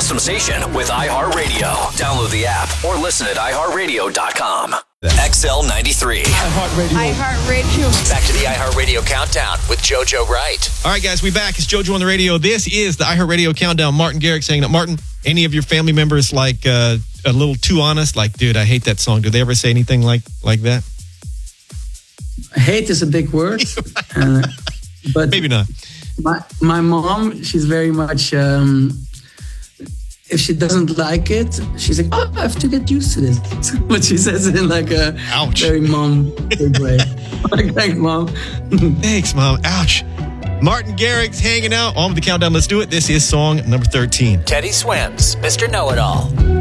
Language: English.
custom station with iHeartRadio. Download the app or listen at iHeartRadio.com. XL93. iHeartRadio. Back to the iHeartRadio Countdown with JoJo Wright. All right, guys, we back. It's JoJo on the radio. This is the iHeartRadio Countdown. Martin Garrix saying that. Martin, any of your family members like a little too honest? Like, dude, I hate that song. Do they ever say anything like that? Hate is a big word, but maybe not. My mom, she's very much. If she doesn't like it, she's like, "Oh, I have to get used to this." But she says it in like a ouch, very mom big way. Like, thanks, mom. Thanks, mom. Ouch. Martin Garrix hanging out on with the countdown. Let's do it. This is song number 13. Teddy Swims, Mr. Know-It-All.